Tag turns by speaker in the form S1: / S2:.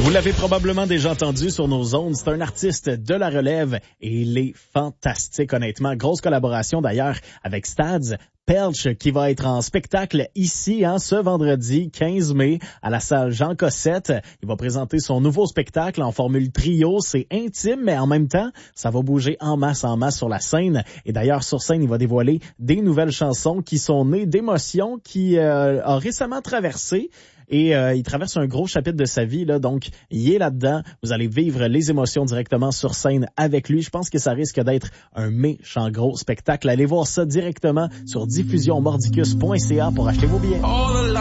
S1: Vous l'avez probablement déjà entendu sur nos ondes, c'est un artiste de la relève et il est fantastique honnêtement. Grosse collaboration d'ailleurs avec Stads Pelch qui va être en spectacle ici ce vendredi 15 mai à la salle Jean Cossette. Il va présenter son nouveau spectacle en formule trio. C'est intime mais en même temps, ça va bouger en masse sur la scène. Et d'ailleurs sur scène, il va dévoiler des nouvelles chansons qui sont nées d'émotions qu'il a récemment traversées. Et il traverse un gros chapitre de sa vie, là, donc il est là-dedans. Vous allez vivre les émotions directement sur scène avec lui. Je pense que ça risque d'être un méchant gros spectacle. Allez voir ça directement sur diffusionmordicus.ca pour acheter vos billets.